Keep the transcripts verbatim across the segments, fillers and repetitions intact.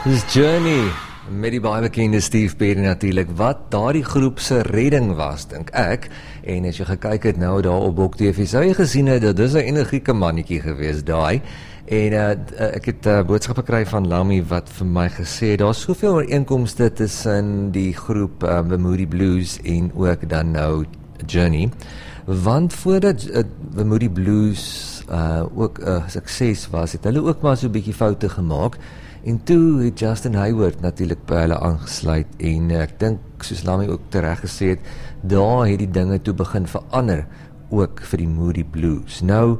Dis Journey, met die baie bekende Steve Perry natuurlik, wat daardie groep se redding was, dink ek. En as jy gekyk het nou daar op Bok T V, sou jy gesien het dat dis 'n energieke mannetjie gewees daai. En uh, ek het 'n uh, boodskap gekry van Lammy wat vir my gesê het, daar's soveel ooreenkomste tussen die groep uh, The Moody Blues en ook dan nou Journey. Want voordat uh, The Moody Blues uh, ook 'n uh, sukses was, het hulle ook maar so 'n bietjie foute gemaak. En toe het Justin Hayward natuurlik by hulle aangesluit en uh, ek dink, soos Lammy ook tereg gesê het, daar het die dinge toe begin verander, ook vir die Moody Blues. Nou,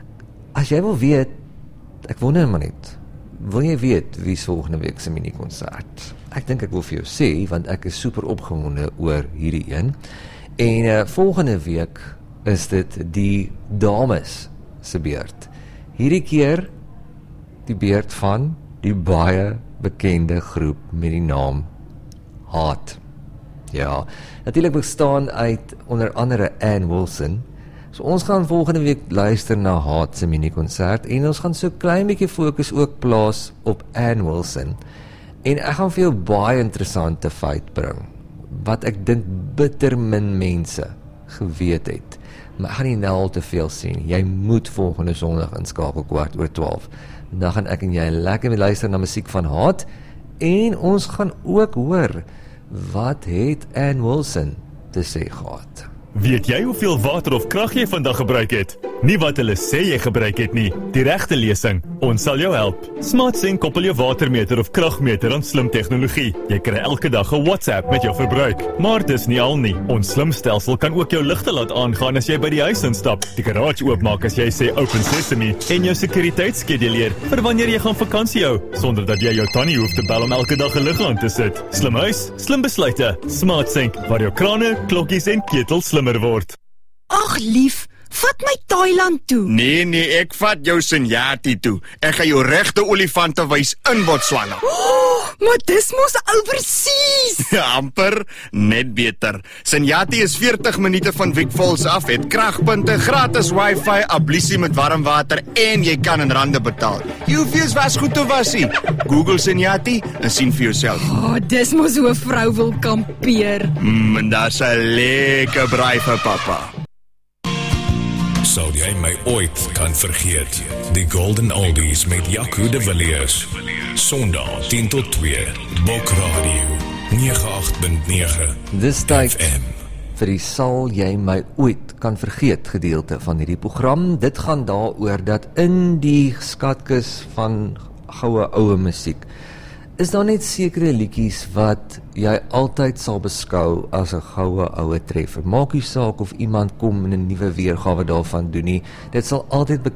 as jy wil weet, ek wonder maar net, wil jy weet wie is volgende week se mini-konsert? Ek dink ek wil vir jou sê, want ek is super opgewonde oor hierdie een. En uh, volgende week is dit die dames se beurt. Hierdie keer die beurt van die baie bekende groep met die naam Heart. Ja, natuurlik bestaan uit onder andere Ann Wilson. So ons gaan volgende week luister na Heart se mini-konsert en ons gaan so klein bietjie fokus ook plaas op Ann Wilson. En ek gaan vir jou baie interessante feit bring, wat ek dink bitter min mense geweet het. Maar ek gaan nie nou al te veel sien. Jy moet volgende Sondag inskakel kwart oor twaalf. Dan gaan ek en jy lekker mee luister na musiek van Heart. En ons gaan ook hoor, wat het Ann Wilson te sê gehad. Weet jy hoeveel water of krag jy vandag gebruik het? Nie wat hulle sê jy gebruik het nie. Die regte lesing. Ons sal jou help. SmartSync koppel jou watermeter of kragmeter aan slim tegnologie. Jy kry elke dag 'n WhatsApp met jou verbruik. Maar dis nie al nie. Ons slim stelsel kan ook jou ligte laat aangaan as jy by die huis instap, die garage oopmaak as jy sê Open Sesame en jou sekuriteitsskeduleer vir wanneer jy gaan vakansie hou, sonder dat jy jou tannie hoef te bel om elke dag 'n lig aan te sit. Slim huis, slim besluite. SmartSync, waar jou krane, klokkies en ketels slimmer word. Ag lief, vat my Thailand toe. Nee, nee, ek vat jou Senyati toe. Ek gaan jou regte olifante wys in Botswana. Oh, maar dis mos oorseas. Ja, amper, net beter. Senyati is veertig minute van Vic Falls af, het kragpunte, gratis wifi, ablusie met warm water en jy kan in rande betaal. Jy hoef eers was goed te wasie. Google Senyati en sien vir jouself. Oh, dis mos hoe 'n vrou wil kampeer. Mm, en daar's 'n lekker braai vir pappa. Sou jy my ooit kan vergeet? Die Golden Oldies met Jaco de Villiers. Sondag tien tot twee, Bok Radio nege agt punt nege Dis tyd F M. vir die sal jy my ooit kan vergeet gedeelte van hierdie program. Dit gaan daaroor dat in die skatkis van goue oue musiek is daar net sekere liedjies wat jy altyd sal beskou as 'n goue oue treffer. Maak nie saak of iemand kom in 'n nuwe weergawe daarvan doen nie. Dit sal altyd